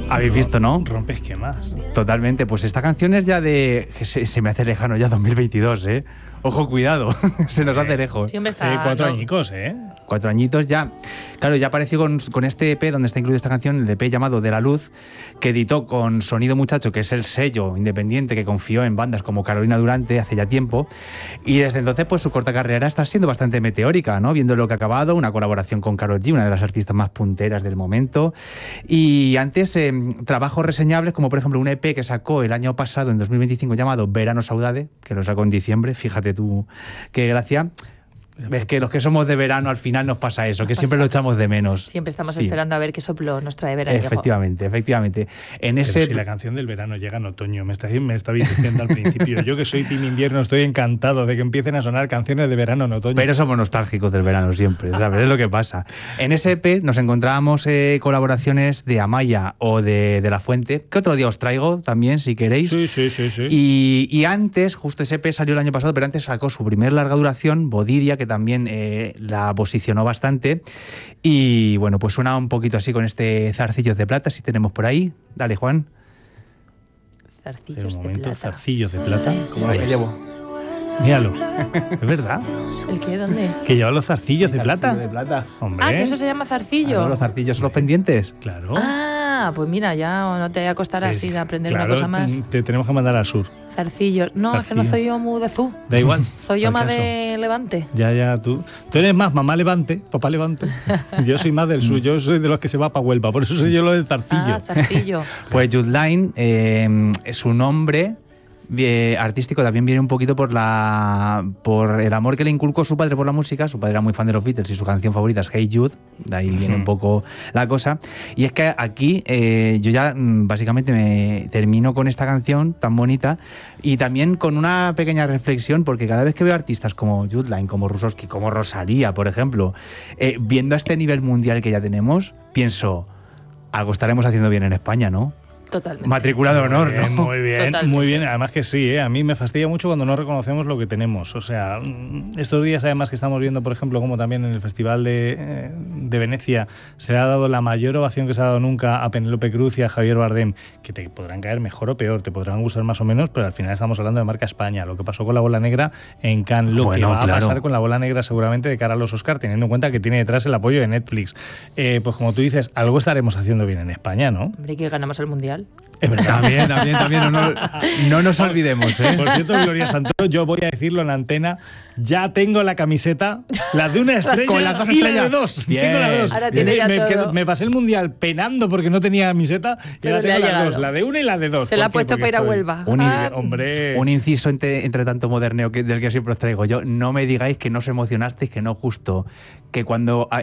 Habéis visto, ¿no? Rompe esquemas. Totalmente. Pues esta canción es ya de... Se me hace lejano ya 2022, ¿eh? Ojo, cuidado. Se nos hace lejos. Siempre Hace está... 4 no. añicos, ¿eh? 4 añitos ya. Claro, ya apareció con este EP donde está incluida esta canción, el EP llamado De la Luz, que editó con Sonido Muchacho, que es el sello independiente que confió en bandas como Carolina Durante hace ya tiempo. Y desde entonces, pues su corta carrera está siendo bastante meteórica, ¿no? Viendo lo que ha acabado, una colaboración con Karol G, una de las artistas más punteras del momento. Y antes, trabajos reseñables, como por ejemplo un EP que sacó el año pasado, en 2025, llamado Verano Saudade, que lo sacó en diciembre. Fíjate tú qué gracia. Es que los que somos de verano al final nos pasa eso, que siempre lo echamos de menos. Siempre estamos Sí. esperando a ver qué soplo nos trae verano. Efectivamente. En Pero ese... si la canción del verano llega en otoño, me estabais diciendo al principio. Yo que soy team invierno estoy encantado de que empiecen a sonar canciones de verano en otoño. Pero somos nostálgicos del verano siempre, ¿sabes? Es lo que pasa. En ese EP nos encontrábamos colaboraciones de Amaya o de La Fuente, que otro día os traigo también, si queréis. Sí. Y antes, justo ese EP salió el año pasado, pero antes sacó su primer larga duración, Bodiria, que también la posicionó bastante. Y bueno, pues suena un poquito así con este Zarcillos de Plata, si tenemos por ahí. Dale, Juan. Pero un Zarcillos de momento, plata. zarcillos de plata. ¿Cómo lo llevo? Míralo. Es verdad. ¿El qué? ¿Dónde? Que lleva los zarcillos de plata. De plata. Hombre. Ah, que eso se llama zarcillo. Los zarcillos son los pendientes. Claro. Ah, pues mira, ya no te acostarás sin aprender Claro, una cosa más. te tenemos que mandar al sur. Zarcillo. No, es que no Zarcillo. soy yo muy de Zu. Da igual. Soy yo al más caso. de Levante. Ya, tú eres más mamá Levante, papá Levante. Yo soy más del sur, yo soy de los que se va para Huelva, por eso soy yo lo del zarcillo. Ah, zarcillo. Pues Jude Line, su nombre artístico también viene un poquito por el amor que le inculcó su padre por la música. Su padre era muy fan de los Beatles y su canción favorita es Hey Jude, de ahí viene un poco la cosa. Y es que aquí yo ya básicamente me termino con esta canción tan bonita y también con una pequeña reflexión, porque cada vez que veo artistas como Jude Line, como Rusosky, como Rosalía, por ejemplo, viendo este nivel mundial que ya tenemos, pienso, algo estaremos haciendo bien en España, ¿no? Totalmente. Matrícula de honor, ¿no? Muy bien, Totalmente. muy bien. Además que sí, a mí me fastidia mucho cuando no reconocemos lo que tenemos. O sea, estos días además que estamos viendo, por ejemplo, como también en el Festival de Venecia se le ha dado la mayor ovación que se ha dado nunca a Penélope Cruz y a Javier Bardem, que te podrán caer mejor o peor, te podrán gustar más o menos, pero al final estamos hablando de marca España. Lo que pasó con la Bola Negra en Cannes, lo que va a pasar con la Bola Negra seguramente de cara a los Oscar, teniendo en cuenta que tiene detrás el apoyo de Netflix. Pues como tú dices, algo estaremos haciendo bien en España, ¿no? Hombre, que ganamos el Mundial. Es verdad. También, no nos olvidemos, ¿eh? Por cierto, Gloria Santoro, yo voy a decirlo en antena, ya tengo la camiseta, la de una estrella Con las dos y la de estrellas. dos. Bien. Tengo las dos. Ahora tiene ya todo. Me pasé el Mundial penando porque no tenía camiseta y Pero ahora le ha tengo las llegado. dos, la de una y la de dos. Se la ha ¿Por qué? puesto para ir a Porque Huelva. Hombre. Un inciso entre tanto moderneo del que siempre os traigo yo. No me digáis que no os emocionasteis, que no justo, que cuando